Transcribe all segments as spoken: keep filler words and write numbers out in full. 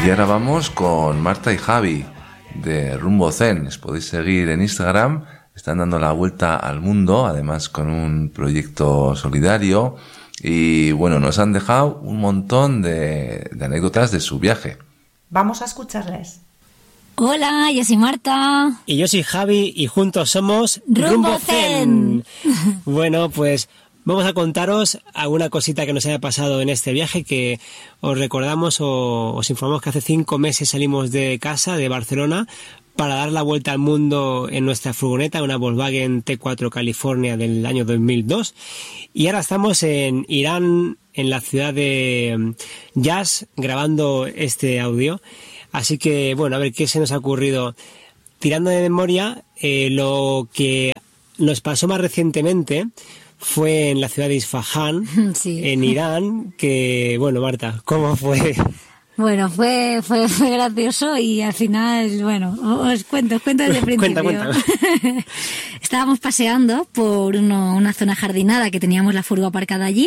Y ahora vamos con Marta y Javi de Rumbo Zen. Les podéis seguir en Instagram. Están dando la vuelta al mundo, además con un proyecto solidario. Y bueno, nos han dejado un montón de, de anécdotas de su viaje. Vamos a escucharles. Hola, yo soy Marta. Y yo soy Javi y juntos somos Rumbo, Rumbo Zen. Zen. Bueno, pues vamos a contaros alguna cosita que nos haya pasado en este viaje, que os recordamos o os informamos que hace cinco meses salimos de casa, de Barcelona, para dar la vuelta al mundo en nuestra furgoneta, una Volkswagen T cuatro California del año dos mil dos. Y ahora estamos en Irán, en la ciudad de Yazd, grabando este audio. Así que, bueno, a ver qué se nos ha ocurrido. Tirando de memoria, eh, lo que nos pasó más recientemente fue en la ciudad de Isfahán, sí. En Irán, que, bueno, Marta, ¿cómo fue? Bueno, fue, fue, fue gracioso y al final, bueno, os cuento, os cuento desde el principio. Cuenta, cuenta. Estábamos paseando por uno, una zona jardinada que teníamos la furgo aparcada allí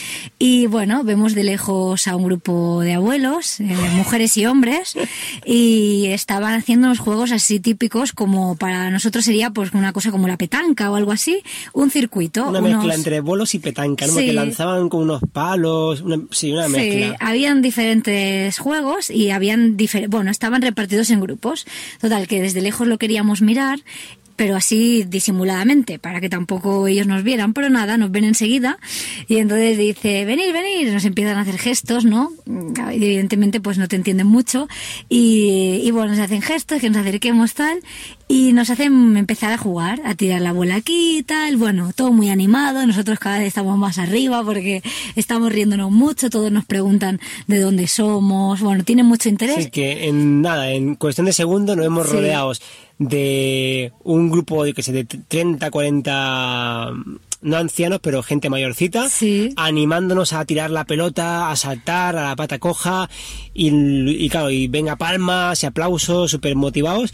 y bueno, vemos de lejos a un grupo de abuelos, eh, mujeres y hombres, y estaban haciendo unos juegos así típicos como para nosotros sería pues una cosa como la petanca o algo así, un circuito. Una unos... mezcla entre bolos y petanca, ¿no? Sí. Que lanzaban con unos palos, una, sí, una mezcla. Sí, habían diferentes juegos y habían difer- bueno, estaban repartidos en grupos. Total, que desde lejos lo queríamos mirar, pero así disimuladamente, para que tampoco ellos nos vieran, pero nada, nos ven enseguida, y entonces dice, venir, venir, nos empiezan a hacer gestos, ¿no? Evidentemente pues no te entienden mucho, y, y bueno, nos hacen gestos, que nos acerquemos tal, y nos hacen empezar a jugar, a tirar la bola aquí y tal, bueno, todo muy animado, nosotros cada vez estamos más arriba porque estamos riéndonos mucho, todos nos preguntan de dónde somos, bueno, tienen mucho interés. Sí, que en nada, en cuestión de segundos nos hemos Sí. rodeados de un grupo de, que sé, de treinta, cuarenta, no ancianos, pero gente mayorcita, Sí. animándonos a tirar la pelota, a saltar, a la pata coja, y, y claro, y venga palmas y aplausos, súper motivados.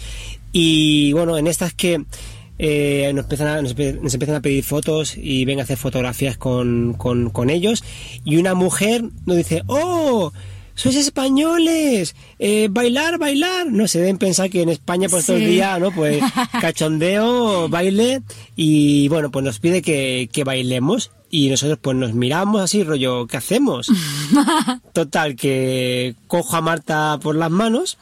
Y bueno, en estas que eh, nos, empiezan a, nos, nos empiezan a pedir fotos y ven a hacer fotografías con, con, con ellos, y una mujer nos dice, ¡oh! ¡Sois españoles! Eh, ¡Bailar, bailar! No se deben pensar que en España pues Sí. todo el día, ¿no? Pues cachondeo, baile, y bueno, pues nos pide que, que bailemos, y nosotros pues nos miramos así, rollo, ¿qué hacemos? Total, que cojo a Marta por las manos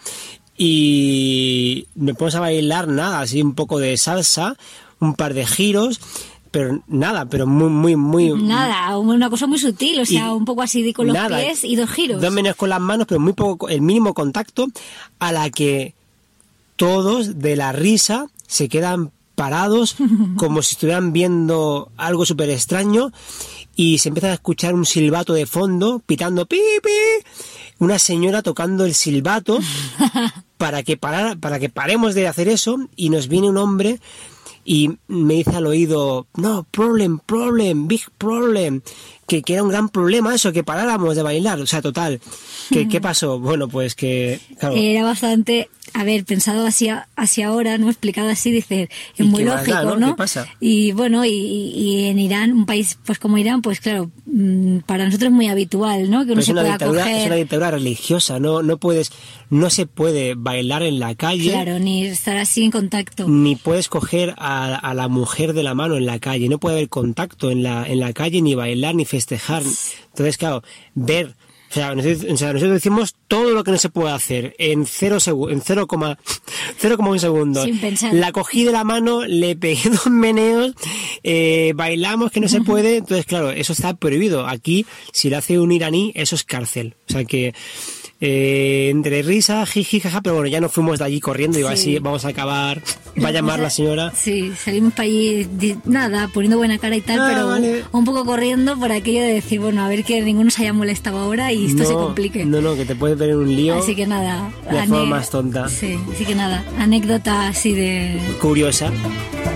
y me ponemos a bailar, nada, así un poco de salsa, un par de giros, pero nada, pero muy, muy, muy... Nada, una cosa muy sutil, o sea, Y un poco así de con los nada, pies y dos giros. Dos menos con las manos, pero muy poco, el mínimo contacto, a la que todos de la risa se quedan parados como si estuvieran viendo algo súper extraño, y se empieza a escuchar un silbato de fondo, pitando pi, pi, una señora tocando el silbato para que, parar, para que paremos de hacer eso, y nos viene un hombre y me dice al oído, no, problem, problem, big problem, que, que era un gran problema eso, que paráramos de bailar, o sea, total. ¿Qué, qué pasó? Bueno, pues que... Claro, Era bastante, a ver, pensado así, así ahora, ¿no? Explicado así, dice, es ¿Y muy qué más lógico, da, no? ¿no? ¿Qué pasa? Y bueno, y, y en Irán, un país pues como Irán, pues claro, para nosotros es muy habitual, ¿no? Que uno es se una pueda dictadura, coger... es una dictadura religiosa, no, no puedes, no se puede bailar en la calle. Claro, ni estar así en contacto. Ni puedes coger a, a la mujer de la mano en la calle, no puede haber contacto en la, en la calle, ni bailar, ni festejar. Entonces, claro, ver, o sea, nosotros, o sea, nosotros decimos todo lo que no se puede hacer en cero segu- en cero coma un segundo. Sin pensar. La cogí de la mano, le pegué dos meneos, eh, bailamos que no se puede, entonces claro, eso está prohibido. Aquí, si lo hace un iraní, eso es cárcel. O sea que eh, entre risa, jiji, jaja, pero bueno, ya nos fuimos de allí corriendo y Sí. así vamos a acabar, va a llamar la señora. Sí, salimos para allí, di- nada, poniendo buena cara y tal, Ah, pero vale. un poco corriendo por aquello de decir, bueno, a ver que ninguno se haya molestado ahora y esto no, se complique. No, no, que te puedes ver en un lío. Así que nada. De la ane- forma más tonta. Sí, así que nada, anécdota así de... Curiosa.